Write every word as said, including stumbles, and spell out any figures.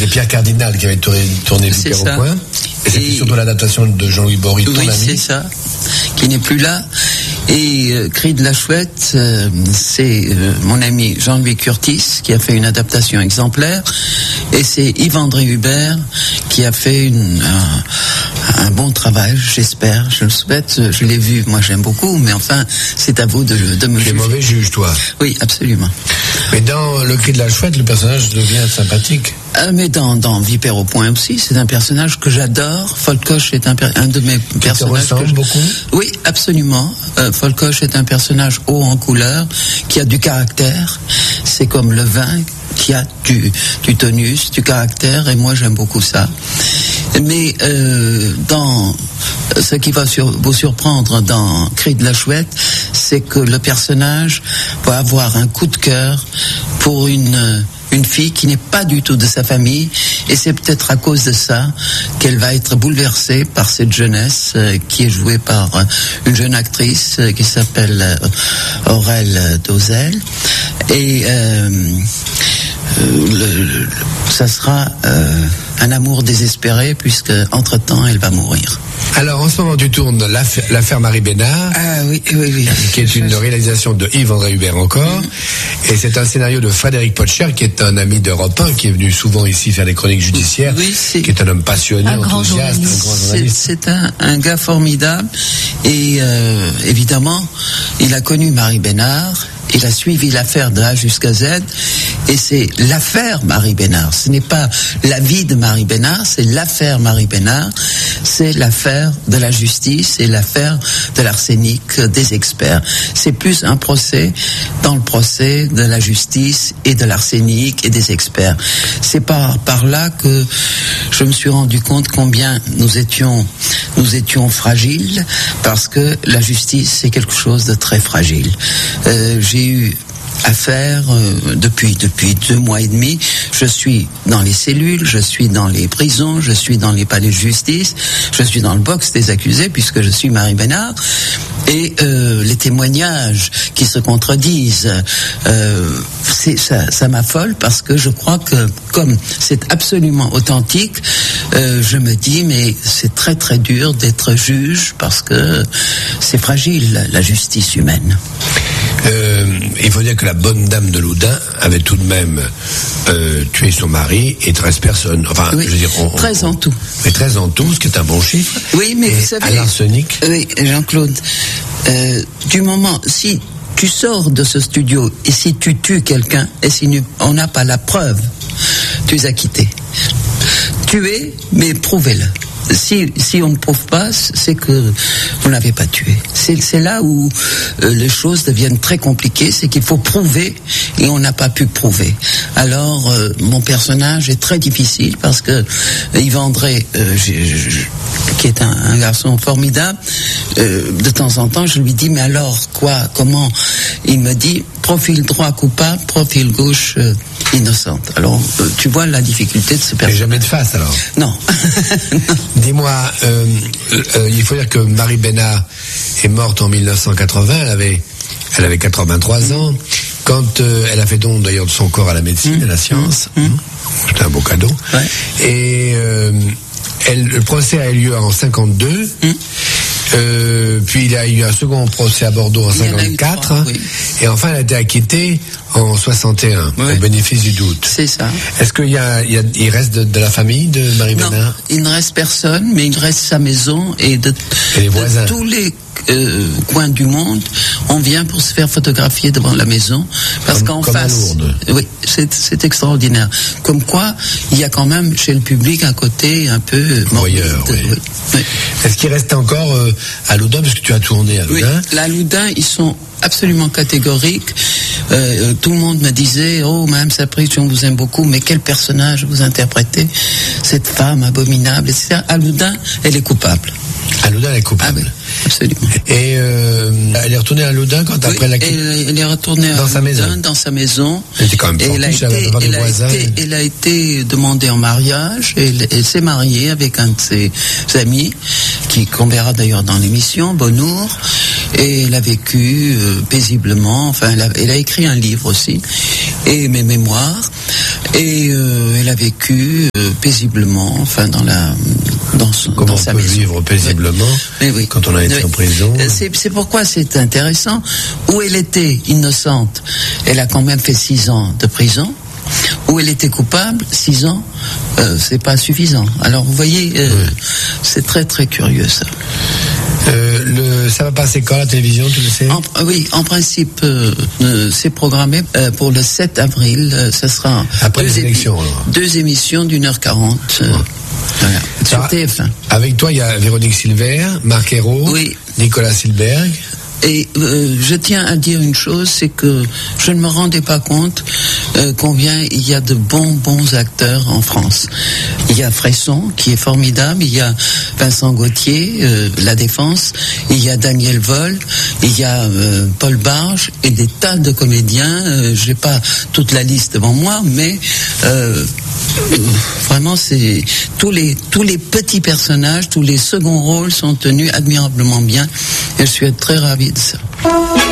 C'était Pierre Cardinal qui avait tourné, tourné Vipère au coin. Et c'était et... surtout l'adaptation de Jean-Louis Bory, ton oui, ami. Oui, c'est ça, qui n'est plus là. Et euh, Cri de la Chouette, euh, c'est euh, mon ami Jean-Louis Curtis qui a fait une adaptation exemplaire. Et c'est Yves-André Hubert qui a fait une, un, un bon travail, j'espère, je le souhaite. Je l'ai vu, moi j'aime beaucoup, mais enfin, c'est à vous de, de me juger. Tu es mauvais juge, toi. Oui, absolument. Mais dans Le Cri de la Chouette, le personnage devient sympathique. Euh, mais dans, dans Vipère au point aussi, c'est un personnage que j'adore. Folcoche est un, un de mes qui personnages. Te ressemble je... beaucoup. Oui, absolument. Euh, Folcoche est un personnage haut en couleur, qui a du caractère. C'est comme le vin qui a du, du tonus, du caractère, et moi j'aime beaucoup ça. Mais euh, dans ce qui va sur, vous surprendre dans Cri de la Chouette, c'est que le personnage va avoir un coup de cœur pour une une fille qui n'est pas du tout de sa famille, et c'est peut-être à cause de ça qu'elle va être bouleversée par cette jeunesse euh, qui est jouée par euh, une jeune actrice euh, qui s'appelle euh, Aurèle Dozel, et euh, euh, le, le, ça sera euh, un amour désespéré, puisque entre-temps elle va mourir. Alors en ce moment tu tournes l'affaire, l'affaire Marie Bénard, ah, oui, oui, oui. qui est une réalisation de Yves-André Hubert encore, mmh. et c'est un scénario de Frédéric Potcher, qui est un ami d'Europe un, qui est venu souvent ici faire des chroniques judiciaires, oui, c'est qui est un homme passionné, un enthousiaste, grand un grand journaliste. C'est, c'est un, un gars formidable, et euh, évidemment il a connu Marie Bénard. Il a suivi l'affaire de A jusqu'à Z, et c'est l'affaire Marie Bénard. Ce n'est pas la vie de Marie Bénard, c'est l'affaire Marie Bénard. C'est l'affaire de la justice et l'affaire de l'arsenic des experts. C'est plus un procès dans le procès de la justice et de l'arsenic et des experts. C'est par, par là que je me suis rendu compte combien nous étions, nous étions fragiles, parce que la justice, c'est quelque chose de très fragile. Euh, j'ai eu affaire euh, depuis depuis deux mois et demi. Je suis dans les cellules, je suis dans les prisons, je suis dans les palais de justice, je suis dans le box des accusés, puisque je suis Marie Bénard, et euh, les témoignages qui se contredisent, euh, c'est, ça, ça m'affole, parce que je crois que comme c'est absolument authentique, euh, je me dis mais c'est très très dur d'être juge, parce que c'est fragile, la justice humaine. Euh, il faut dire que la bonne dame de Loudun avait tout de même euh, tué son mari et treize personnes. Enfin, oui, je veux dire, on, treize on, en tout. Mais treize en tout, ce qui est un bon chiffre. Oui, mais et vous savez, à l'arsenic. Oui, Jean-Claude. Euh, du moment, si tu sors de ce studio et si tu tues quelqu'un et si on n'a pas la preuve, tu es acquitté. Tuez, mais prouvez-le. Si, si on ne prouve pas, c'est que vous n'avez pas tué. C'est, c'est là où euh, les choses deviennent très compliquées, c'est qu'il faut prouver, et on n'a pas pu prouver. Alors, euh, mon personnage est très difficile, parce que Yves-André, euh, j'ai, j'ai, qui est un, un garçon formidable, euh, de temps en temps, je lui dis, mais alors, quoi, comment? Il me dit, profil droit coupable, profil gauche euh, innocente. Alors, euh, tu vois la difficulté de ce personnage. Mais jamais de face, alors? Non. Non. Dis-moi, euh, euh, il faut dire que Marie Bénard est morte en mille neuf cent quatre-vingts, elle avait, elle avait quatre-vingt-trois mmh. ans, quand euh, elle a fait don d'ailleurs de son corps à la médecine, mmh. à la science, mmh. Mmh. C'était un beau cadeau, ouais. et euh, elle, le procès a eu lieu en cinquante-deux, mmh. Euh, puis il y a eu un second procès à Bordeaux en cinquante-quatre, trois, oui. Et enfin elle a été acquittée en soixante et un, oui. Au bénéfice du doute. C'est ça. Est-ce qu'il y a, il, y a, il reste de, de la famille de Marie non, Bénard? Il ne reste personne, mais il reste sa maison, et de, et les voisins. De tous les euh, coins du monde, on vient pour se faire photographier devant la maison, parce comme, qu'en comme face, oui, c'est, c'est extraordinaire. Comme quoi, il y a quand même chez le public un côté un peu voyeur. Oui. Oui. Oui. Est-ce qu'il reste encore euh, à Loudun, parce que tu as tourné à Loudun? Oui, à Loudun, ils sont absolument catégoriques. Euh, tout le monde me disait, oh, Madame Sapristi, on vous aime beaucoup, mais quel personnage vous interprétez, cette femme abominable, et cetera. À Loudun, elle est coupable. À Loudun, elle est coupable. Ah, oui, absolument. Et euh, elle est retournée à Loudun quand oui, après la elle, elle est retournée à dans Loudun, sa maison. dans sa maison. Elle était quand même et elle a, été, elle, a été, elle a été demandée en mariage, et elle, elle s'est mariée avec un de ses amis, qui, qu'on verra d'ailleurs dans l'émission, Bonour, et elle a vécu euh, paisiblement, enfin elle a, elle a écrit un livre aussi, et mes mémoires, Et euh, elle a vécu euh, paisiblement, enfin dans la dans, son, Comment dans sa on peut maison. vivre paisiblement oui. Oui. quand on a été oui. en prison. C'est, c'est pourquoi c'est intéressant. Où elle était innocente, elle a quand même fait six ans de prison. Où elle était coupable, six ans, euh, c'est pas suffisant. Alors vous voyez, euh, oui. c'est très très curieux ça. Euh, le, ça va passer quand la télévision, tu le sais? en, Oui, en principe, euh, euh, c'est programmé euh, pour le sept avril. Euh, ça sera après deux, les élections, émi- deux émissions d'une heure quarante euh, ouais. voilà, sur Alors, T F un. Avec toi, il y a Véronique Silver, Marc Ayrault, oui. Nicolas Silberg. Et euh, je tiens à dire une chose, c'est que je ne me rendais pas compte euh, combien il y a de bons, bons acteurs en France. Il y a Fresson, qui est formidable, il y a Vincent Gauthier, euh, La Défense, il y a Daniel Vol, il y a euh, Paul Barge, et des tas de comédiens. Euh, je n'ai pas toute la liste devant moi, mais euh, vraiment, c'est tous les, tous les petits personnages, tous les seconds rôles sont tenus admirablement bien, et je suis très ravi de ça.